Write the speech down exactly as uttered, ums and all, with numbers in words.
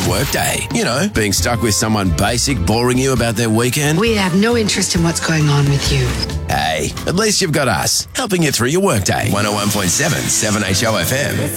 workday. You know, being stuck with someone basic boring you about their weekend. We have no interest in what's going on with you. Hey, at least you've got us, helping you through your workday. one oh one point seven, seven H O F M.